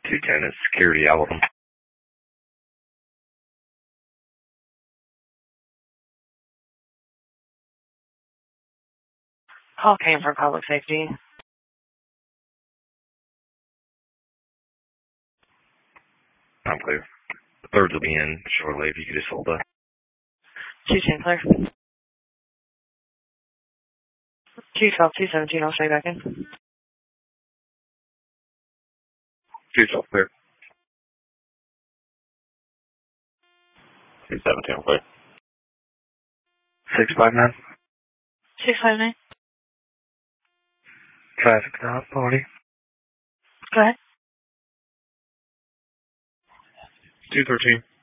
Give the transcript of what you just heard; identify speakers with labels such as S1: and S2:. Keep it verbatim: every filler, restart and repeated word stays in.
S1: two ten is security Alabama.
S2: Call came for public safety.
S1: I'm clear. The thirds will be in shortly if you could just hold up.
S2: two ten clear. two twelve, two seventeen, I'll show you back in.
S1: two twelve clear. two seventeen clear. six five nine.
S2: six five nine.
S1: Traffic stop, party.
S2: Go ahead.
S1: two thirteen.